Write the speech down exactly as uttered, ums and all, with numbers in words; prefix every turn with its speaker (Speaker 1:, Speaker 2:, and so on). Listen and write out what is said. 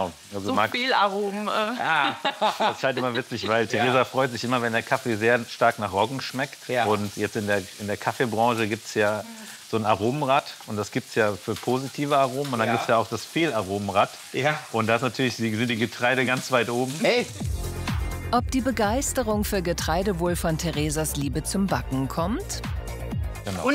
Speaker 1: Also
Speaker 2: So
Speaker 1: Max,
Speaker 2: viel Aromen. Äh.
Speaker 1: ja, das ist halt immer witzig, weil Theresa
Speaker 3: Ja.
Speaker 1: freut sich immer, wenn der Kaffee sehr stark nach Roggen schmeckt.
Speaker 3: Ja.
Speaker 1: Und jetzt in der, in der Kaffeebranche gibt es ja so ein Aromenrad. Und das gibt es ja für positive Aromen. Und dann
Speaker 3: Ja.
Speaker 1: gibt es ja auch das Fehlaromenrad.
Speaker 3: Ja.
Speaker 1: Und da ist natürlich, sind die Getreide ganz weit oben.
Speaker 3: Hey,
Speaker 4: Ob die Begeisterung für Getreide wohl von Theresas Liebe zum Backen kommt?
Speaker 1: Genau.